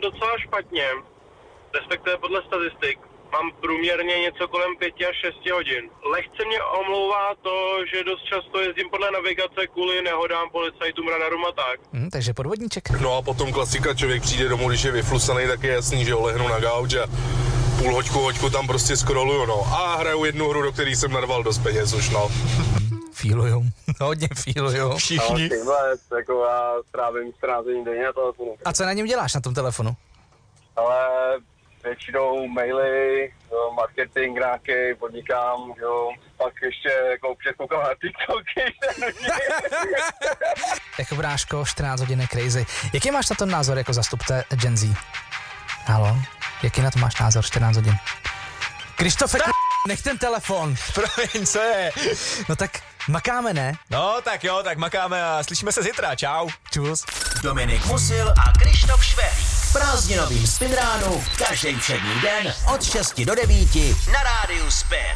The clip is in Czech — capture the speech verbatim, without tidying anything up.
docela špatně, respektive podle statistik. Mám průměrně něco kolem pěti až šesti hodin. Lehce mě omlouvá to, že dost často jezdím podle navigace kvůli nehodám, policajtům, radarům a tak. Hmm, takže podvodníček. No a potom klasika, člověk přijde domů, když je vyflusaný, tak je jasný, že jo, lehnu na gauč a půl hoďku, hoďku tam prostě scrolluju, no. A hraju jednu hru, do které jsem narval dost peněz už, no. Fílujou, hodně fílujou. Všichni. Ale tyhle, jako já strávím čtrnáct hodin denně na telefonu. A co na něm děláš na tom telefonu? Ale většinou maily, jo, marketing nějaký, podnikám, jo, pak ještě jako občas koukám na TikToky. Jako bráško, čtrnáct hodin je crazy. Jaký máš na to názor jako zastupce Gen Z? Halo? Jaký na to máš názor, čtrnáct hodin? Krištofe, nech ten telefon. Promiň, co je? No tak makáme, ne? No tak jo, tak makáme a slyšíme se zítra, čau. Čus. Dominik Musil a Krištof Švehlík v prázdninovým Spin ránu každý všední den od šesti do devíti na rádiu Spin.